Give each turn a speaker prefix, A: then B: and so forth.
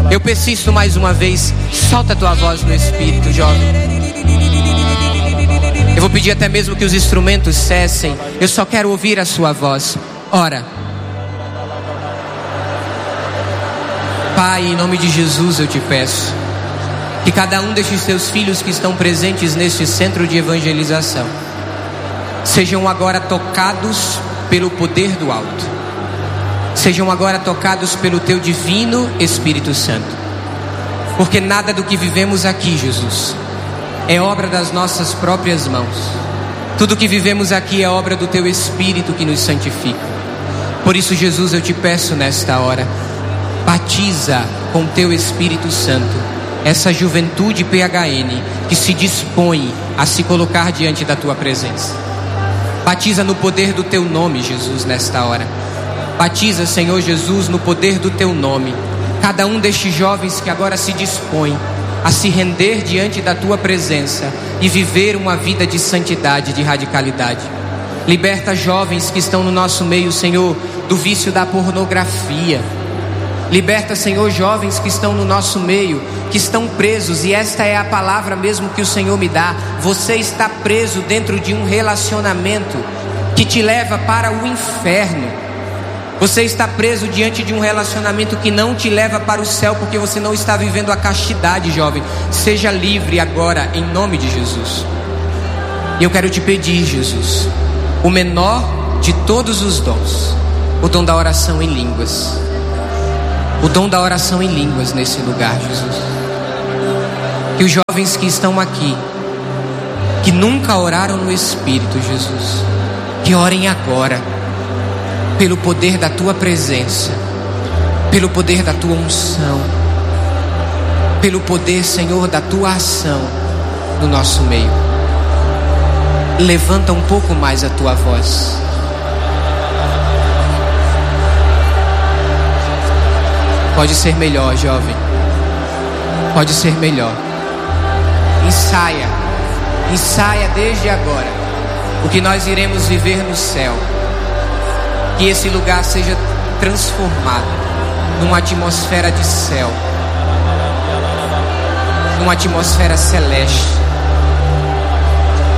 A: Eu persisto mais uma vez. Solta a tua voz no Espírito, jovem. Eu vou pedir até mesmo que os instrumentos cessem. Eu só quero ouvir a sua voz. Ora. Pai, em nome de Jesus eu te peço que cada um destes teus filhos que estão presentes neste centro de evangelização sejam agora tocados pelo poder do alto. Sejam agora tocados pelo teu divino Espírito Santo. Porque nada do que vivemos aqui, Jesus, é obra das nossas próprias mãos. Tudo que vivemos aqui é obra do teu Espírito que nos santifica. Por isso, Jesus, eu te peço nesta hora, batiza com teu Espírito Santo essa juventude PHN que se dispõe a se colocar diante da tua presença. Batiza no poder do teu nome, Jesus, nesta hora. Batiza, Senhor Jesus, no poder do teu nome cada um destes jovens que agora se dispõe a se render diante da tua presença e viver uma vida de santidade, de radicalidade. Liberta jovens que estão no nosso meio, Senhor, do vício da pornografia. Liberta, Senhor, jovens que estão no nosso meio, que estão presos, e esta é a palavra mesmo que o Senhor me dá. Você está preso dentro de um relacionamento que te leva para o inferno. Você está preso diante de um relacionamento que não te leva para o céu, porque você não está vivendo a castidade, jovem. Seja livre agora, em nome de Jesus. E eu quero te pedir, Jesus, o menor de todos os dons, o dom da oração em línguas. O dom da oração em línguas nesse lugar, Jesus. Que os jovens que estão aqui, que nunca oraram no Espírito, Jesus, que orem agora, pelo poder da tua presença, pelo poder da tua unção, pelo poder, Senhor, da tua ação no nosso meio. Levanta um pouco mais a tua voz. Pode ser melhor, jovem. Pode ser melhor. Ensaia desde agora o que nós iremos viver no céu. Que esse lugar seja transformado numa atmosfera de céu, numa atmosfera celeste.